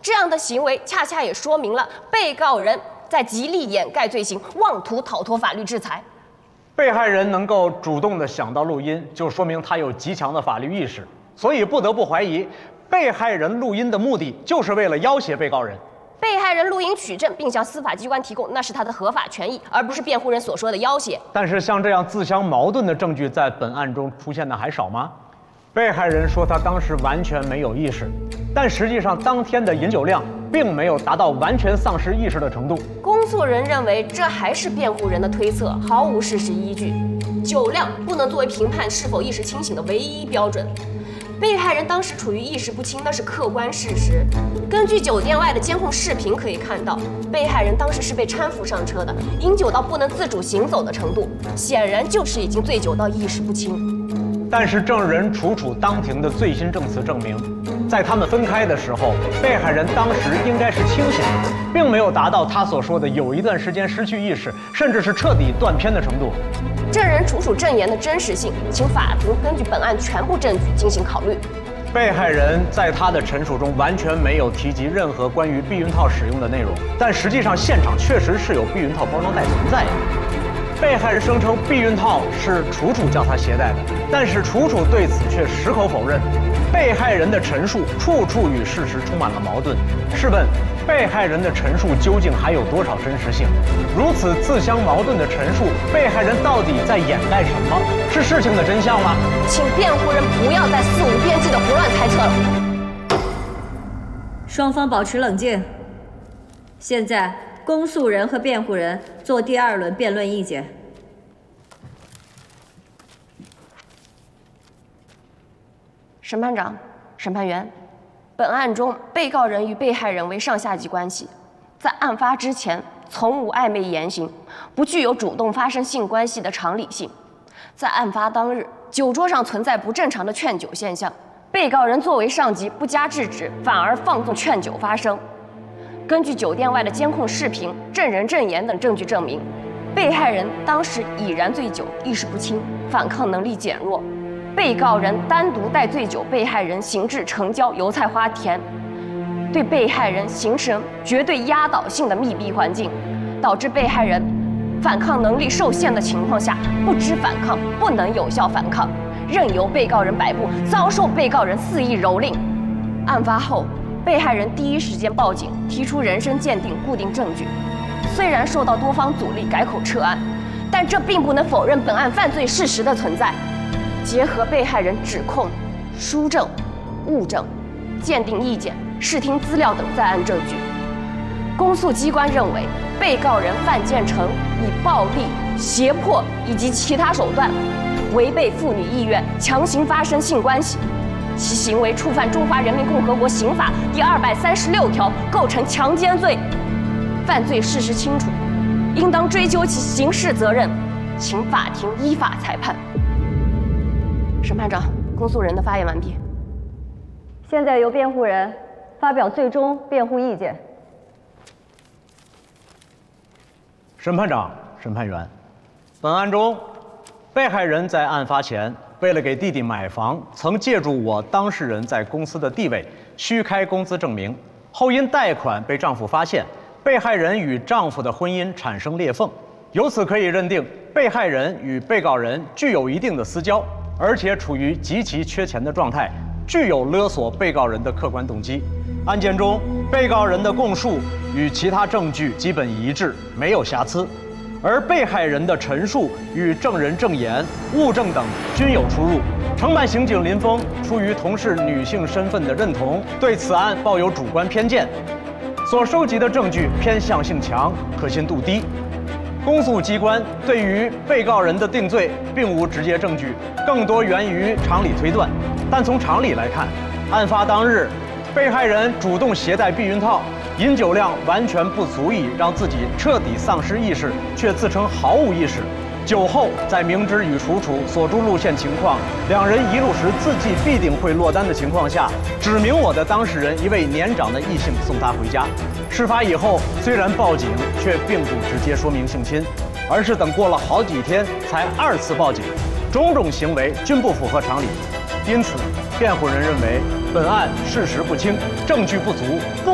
这样的行为恰恰也说明了被告人在极力掩盖罪行，妄图逃脱法律制裁。 被害人能够主动地想到录音，就说明他有极强的法律意识，所以不得不怀疑，被害人录音的目的就是为了要挟被告人。 被害人录音取证并向司法机关提供，那是他的合法权益，而不是辩护人所说的要挟。 但是像这样自相矛盾的证据在本案中出现的还少吗？被害人说他当时完全没有意识，但实际上当天的饮酒量并没有达到完全丧失意识的程度。 公诉人认为这还是辩护人的推测，毫无事实依据。酒量不能作为评判是否意识清醒的唯一标准。被害人当时处于意识不清，那是客观事实。根据酒店外的监控视频可以看到，被害人当时是被搀扶上车的，饮酒到不能自主行走的程度，显然就是已经醉酒到意识不清。 但是证人楚楚当庭的最新证词证明，在他们分开的时候，被害人当时应该是清醒的，并没有达到他所说的有一段时间失去意识，甚至是彻底断片的程度。 证人楚楚证言的真实性，请法庭根据本案全部证据进行考虑。 被害人在他的陈述中完全没有提及任何关于避孕套使用的内容，但实际上现场确实是有避孕套包装袋存在的。被害人声称避孕套是楚楚叫他携带的，但是楚楚对此却矢口否认。被害人的陈述处处与事实充满了矛盾。试问，被害人的陈述究竟还有多少真实性？如此自相矛盾的陈述，被害人到底在掩盖什么？是事情的真相吗？ 请辩护人不要再肆无边际的胡乱猜测了。 双方保持冷静。现在，公诉人和辩护人做第二轮辩论意见。 审判长、审判员，本案中被告人与被害人为上下级关系，在案发之前从无暧昧言行，不具有主动发生性关系的常理性。在案发当日，酒桌上存在不正常的劝酒现象，被告人作为上级不加制止，反而放纵劝酒发生。根据酒店外的监控视频、证人证言等证据证明，被害人当时已然醉酒，意识不清，反抗能力减弱。被告人单独带醉酒被害人行至城郊油菜花田，对被害人形成绝对压倒性的密闭环境，导致被害人反抗能力受限的情况下，不知反抗，不能有效反抗，任由被告人摆布，遭受被告人肆意蹂躏。案发后，被害人第一时间报警，提出人身鉴定固定证据。虽然受到多方阻力改口撤案，但这并不能否认本案犯罪事实的存在。结合被害人指控、书证、物证、鉴定意见、视听资料等在案证据，公诉机关认为，被告人范建成以暴力、胁迫以及其他手段，违背妇女意愿，强行发生性关系，其行为触犯《中华人民共和国刑法》第236条，构成强奸罪，犯罪事实清楚，应当追究其刑事责任，请法庭依法裁判。审判长，公诉人的发言完毕。 现在由辩护人发表最终辩护意见。 审判长、审判员，本案中，被害人在案发前为了给弟弟买房，曾借助我当事人在公司的地位，虚开工资证明，后因贷款被丈夫发现，被害人与丈夫的婚姻产生裂缝，由此可以认定被害人与被告人具有一定的私交，而且处于极其缺钱的状态，具有勒索被告人的客观动机。案件中，被告人的供述与其他证据基本一致，没有瑕疵，而被害人的陈述与证人证言、物证等均有出入。承办刑警林峰出于同是女性身份的认同，对此案抱有主观偏见，所收集的证据偏向性强，可信度低。公诉机关对于被告人的定罪并无直接证据，更多源于常理推断。但从常理来看，案发当日，被害人主动携带避孕套，饮酒量完全不足以让自己彻底丧失意识，却自称毫无意识。酒后在明知与楚楚所住路线情况，两人一路时自己必定会落单的情况下，指明我的当事人一位年长的异性送他回家。事发以后，虽然报警，却并不直接说明性侵，而是等过了好几天才2次报警，种种行为均不符合常理。因此，辩护人认为本案事实不清，证据不足，不